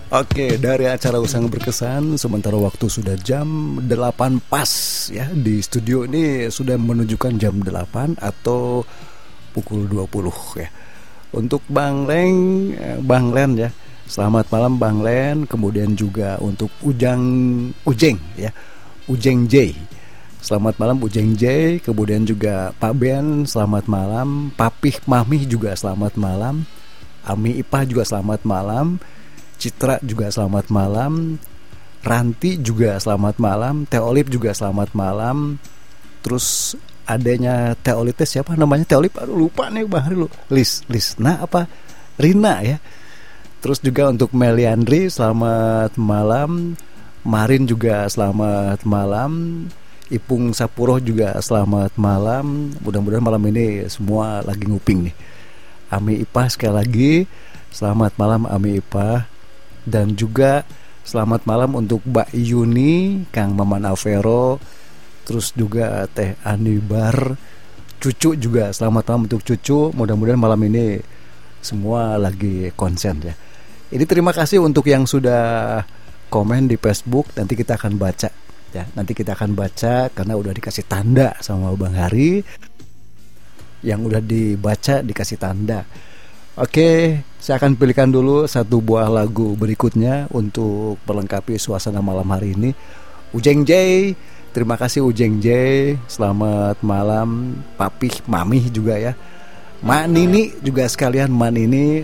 Oke, dari acara Usang Berkesan, sementara waktu sudah jam 8 pas ya. Di studio ini sudah menunjukkan jam 8 atau pukul 20 ya. Untuk Bang Len ya. Selamat malam Bang Len, kemudian juga untuk Ujeng ya. Ujeng J. Selamat malam Ujeng J, kemudian juga Pak Ben, selamat malam. Papih Mamih juga selamat malam. Ami Ipah juga selamat malam. Citra juga selamat malam. Ranti juga selamat malam. Teh Olip juga selamat malam. Terus adanya Teh Olip siapa namanya? Teh Olip, aduh lupa nih Bang Hari lu. Lisna apa? Rina ya. Terus juga untuk Meliandri selamat malam. Marin juga selamat malam. Ipung Sapuroh juga selamat malam. Mudah-mudahan malam ini semua lagi nguping nih. Ami Ipah sekali lagi selamat malam Ami Ipah. Dan juga selamat malam untuk Mbak Yuni, Kang Maman Alvero, terus juga Teh Anibar, Cucu juga selamat malam untuk Cucu. Mudah-mudahan malam ini semua lagi konsen ya. Ini terima kasih untuk yang sudah komen di Facebook. Nanti kita akan baca ya. Nanti kita akan baca karena udah dikasih tanda sama Bang Hari. Yang udah dibaca dikasih tanda. Oke, saya akan pilihkan dulu satu buah lagu berikutnya untuk melengkapi suasana malam hari ini. Ujeng J, terima kasih Ujeng J. Selamat malam Papih Mamih juga ya. Mak Nini juga sekalian, Mak Nini